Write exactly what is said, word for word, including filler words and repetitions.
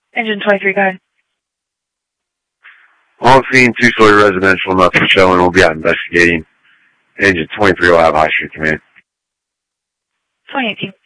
Engine twenty-three, go ahead. On scene, two story residential, nothing showing. We'll be out investigating. Engine twenty-three will have high street command. twenty eighteen.